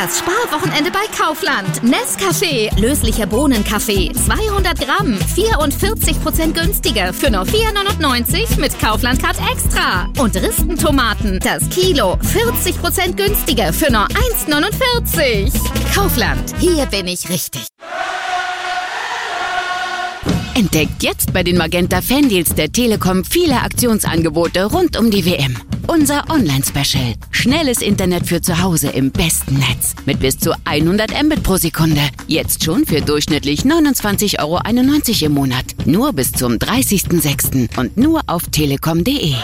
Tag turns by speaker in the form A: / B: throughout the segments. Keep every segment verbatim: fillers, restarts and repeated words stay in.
A: Das Sparwochenende bei Kaufland. Nescafé, löslicher Bohnenkaffee, zweihundert Gramm, vierundvierzig Prozent günstiger für nur vier neunundneunzig mit Kaufland Card Extra. Und Ristentomaten, das Kilo, vierzig Prozent günstiger für nur eins neunundvierzig. Kaufland, hier bin ich richtig.
B: Entdeckt jetzt bei den Magenta Fandeals der Telekom viele Aktionsangebote rund um die W M. Unser Online-Special. Schnelles Internet für zu Hause im besten Netz. Mit bis zu hundert Mbit pro Sekunde. Jetzt schon für durchschnittlich neunundzwanzig Euro einundneunzig im Monat. Nur bis zum dreißigsten sechsten und nur auf telekom punkt de.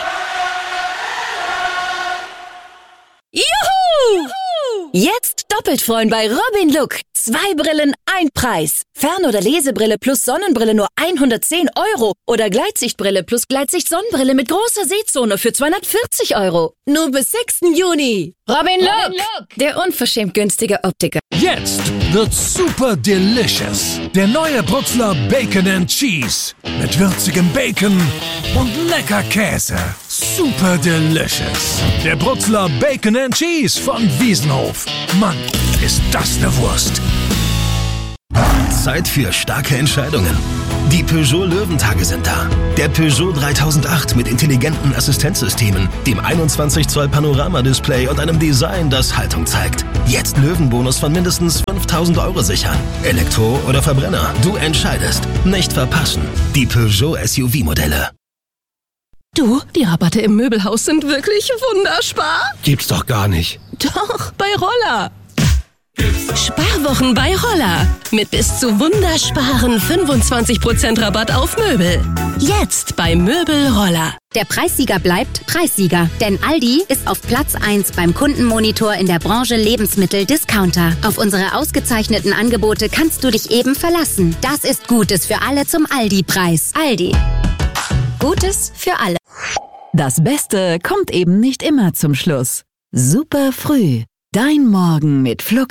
C: Juhu! Jetzt doppelt freuen bei Robin Look. Zwei Brillen, ein Preis. Fern- oder Lesebrille plus Sonnenbrille nur hundertzehn Euro. Oder Gleitsichtbrille plus Gleitsicht-Sonnenbrille mit großer Sehzone für zweihundertvierzig Euro. Nur bis sechsten Juni. Robin Look, Robin Look, der unverschämt günstige Optiker.
D: Jetzt wird's super delicious. Der neue Brutzler Bacon and Cheese. Mit würzigem Bacon und lecker Käse. Super delicious. Der Brutzler Bacon and Cheese von Wiesenhof. Mann, ist das eine Wurst.
E: Zeit für starke Entscheidungen. Die Peugeot Löwentage sind da. Der Peugeot dreitausendacht mit intelligenten Assistenzsystemen, dem einundzwanzig Zoll Panorama-Display und einem Design, das Haltung zeigt. Jetzt Löwenbonus von mindestens fünftausend Euro sichern. Elektro oder Verbrenner, du entscheidest. Nicht verpassen. Die Peugeot S U V-Modelle.
F: Du, die Rabatte im Möbelhaus sind wirklich wunderspar.
G: Gibt's doch gar nicht.
F: Doch, bei Roller. Sparwochen bei Roller. Mit bis zu wundersparen fünfundzwanzig Prozent Rabatt auf Möbel. Jetzt bei Möbel Roller.
H: Der Preissieger bleibt Preissieger, denn Aldi ist auf Platz eins beim Kundenmonitor in der Branche Lebensmittel-Discounter. Auf unsere ausgezeichneten Angebote kannst du dich eben verlassen. Das ist Gutes für alle zum Aldi-Preis. Aldi. Gutes für alle.
I: Das Beste kommt eben nicht immer zum Schluss. Super früh. Dein Morgen mit Flux